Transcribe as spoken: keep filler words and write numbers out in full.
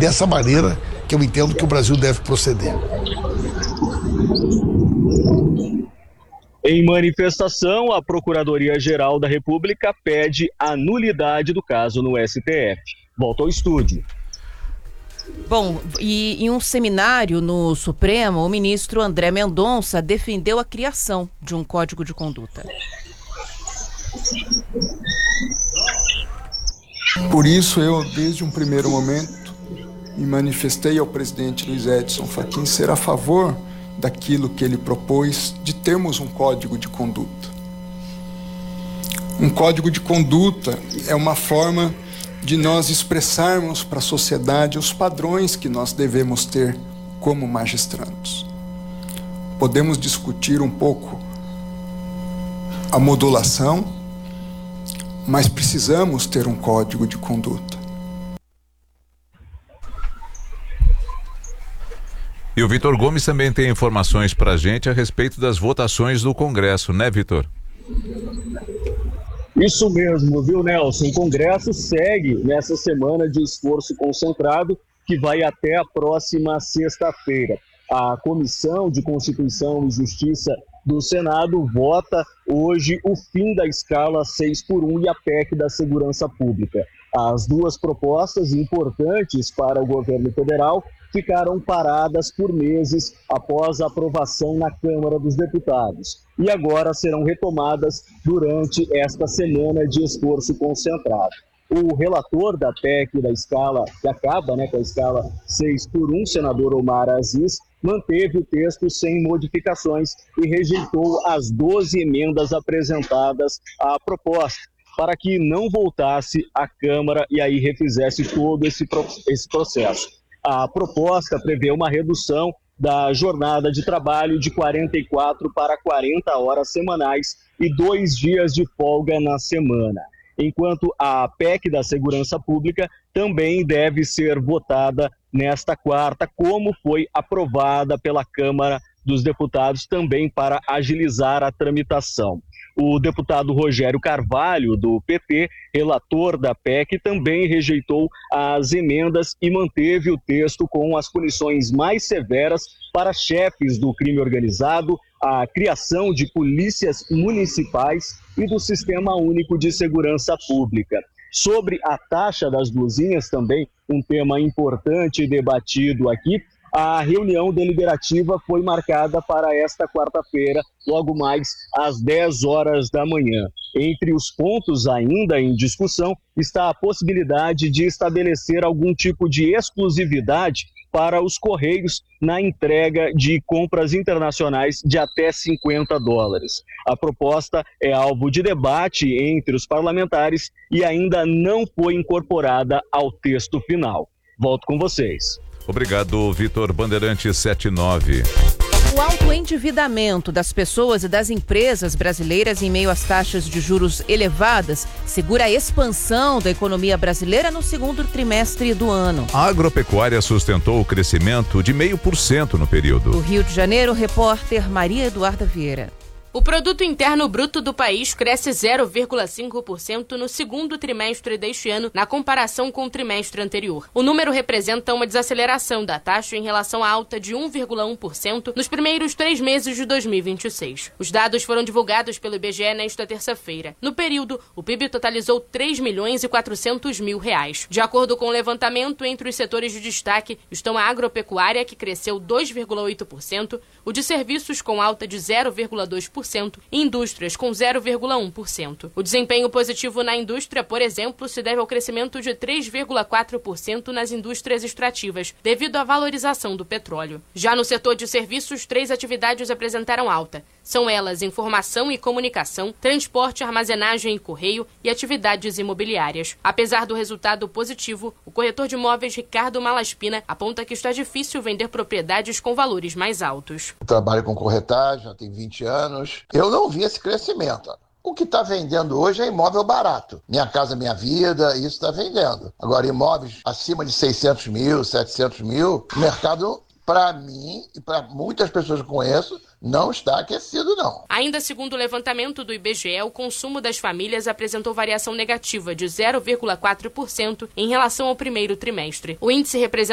dessa maneira que eu entendo que o Brasil deve proceder. Em manifestação, a Procuradoria-Geral da República pede a nulidade do caso no S T F. Volta ao estúdio. Bom, e em um seminário no Supremo, o ministro André Mendonça defendeu a criação de um código de conduta. Por isso, eu, desde um primeiro momento, me manifestei ao presidente Luiz Edson Fachin ser a favor daquilo que ele propôs de termos um código de conduta. Um código de conduta é uma forma de nós expressarmos para a sociedade os padrões que nós devemos ter como magistrados. Podemos discutir um pouco a modulação, mas precisamos ter um código de conduta. E o Vitor Gomes também tem informações para a gente a respeito das votações do Congresso, né, Vitor? Isso mesmo, viu, Nelson? O Congresso segue nessa semana de esforço concentrado que vai até a próxima sexta-feira. A Comissão de Constituição e Justiça do Senado vota hoje o fim da escala seis por um e a P E C da Segurança Pública. As duas propostas importantes para o governo federal ficaram paradas por meses após a aprovação na Câmara dos Deputados e agora serão retomadas durante esta semana de esforço concentrado. O relator da P E C da escala, que acaba né, com a escala seis por um, senador Omar Aziz, manteve o texto sem modificações e rejeitou as doze emendas apresentadas à proposta, para que não voltasse à Câmara e aí refizesse todo esse, esse processo. A proposta prevê uma redução da jornada de trabalho de quarenta e quatro para quarenta horas semanais e dois dias de folga na semana. Enquanto a P E C da Segurança Pública também deve ser votada nesta quarta, como foi aprovada pela Câmara dos Deputados também para agilizar a tramitação. O deputado Rogério Carvalho, do P T, relator da P E C, também rejeitou as emendas e manteve o texto com as punições mais severas para chefes do crime organizado, a criação de polícias municipais e do Sistema Único de Segurança Pública. Sobre a taxa das blusinhas, também um tema importante debatido aqui, a reunião deliberativa foi marcada para esta quarta-feira, logo mais às dez horas da manhã. Entre os pontos ainda em discussão está a possibilidade de estabelecer algum tipo de exclusividade para os Correios na entrega de compras internacionais de até cinquenta dólares. A proposta é alvo de debate entre os parlamentares e ainda não foi incorporada ao texto final. Volto com vocês. Obrigado, Vitor. Bandeirante setenta e nove. O alto endividamento das pessoas e das empresas brasileiras em meio às taxas de juros elevadas segura a expansão da economia brasileira no segundo trimestre do ano. A agropecuária sustentou o crescimento de zero vírgula cinco por cento no período. Do Rio de Janeiro, repórter Maria Eduarda Vieira. O produto interno bruto do país cresce zero vírgula cinco por cento no segundo trimestre deste ano, na comparação com o trimestre anterior. O número representa uma desaceleração da taxa em relação à alta de um vírgula um por cento nos primeiros três meses de dois mil e vinte e seis. Os dados foram divulgados pelo I B G E nesta terça-feira. No período, o P I B totalizou três milhões e quatrocentos mil reais. De acordo com o levantamento, entre os setores de destaque estão a agropecuária, que cresceu dois vírgula oito por cento, o de serviços com alta de zero vírgula dois por cento e indústrias com zero vírgula um por cento. O desempenho positivo na indústria, por exemplo, se deve ao crescimento de três vírgula quatro por cento nas indústrias extrativas, devido à valorização do petróleo. Já no setor de serviços, três atividades apresentaram alta. São elas informação e comunicação, transporte, armazenagem e correio e atividades imobiliárias. Apesar do resultado positivo, o corretor de imóveis Ricardo Malaspina aponta que está difícil vender propriedades com valores mais altos. Eu trabalho com corretagem, já tem vinte anos. Eu não vi esse crescimento. O que está vendendo hoje é imóvel barato. Minha Casa Minha Vida, isso está vendendo. Agora, imóveis acima de seiscentos mil, setecentos mil, o mercado, para mim e para muitas pessoas que conheço, não está aquecido, não. Ainda segundo o levantamento do I B G E, o consumo das famílias apresentou variação negativa de zero vírgula quatro por cento em relação ao primeiro trimestre. O índice representa